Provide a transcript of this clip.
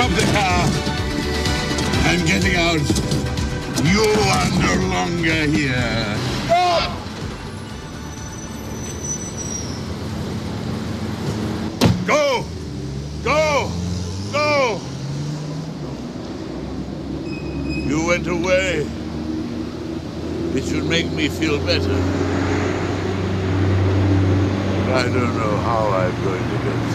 Stop the car. I'm getting out. You are no longer here. Stop! Go! Go! Go! You went away. It should make me feel better. But I don't know how I'm going to get